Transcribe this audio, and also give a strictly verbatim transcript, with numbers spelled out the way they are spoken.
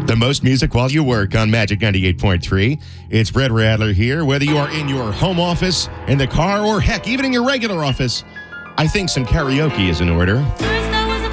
The most music while you work on Magic ninety-eight point three. It's Brett Radler here. Whether you are in your home office, in the car, or heck, even in your regular office, I think some karaoke is in order.